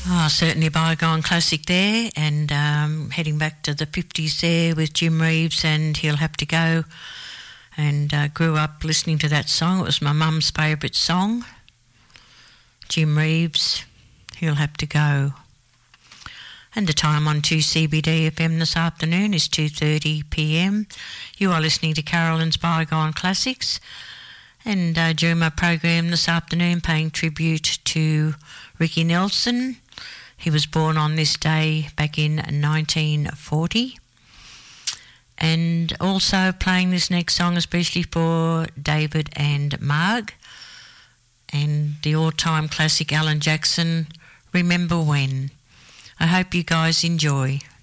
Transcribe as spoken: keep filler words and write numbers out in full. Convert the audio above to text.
Oh, certainly a bygone classic there, and um, heading back to the fifties there with Jim Reeves and He'll Have to Go, and uh, grew up listening to that song. It was my mum's favourite song. Jim Reeves, He'll Have to Go. And the time on two C B D F M this afternoon is two thirty p m. You are listening to Carolyn's Bygone Classics, and uh, during my program this afternoon paying tribute to Ricky Nelson. He was born on this day back in nineteen forty. And also playing this next song especially for David and Marg, and the all-time classic Alan Jackson, Remember When. I hope you guys enjoy.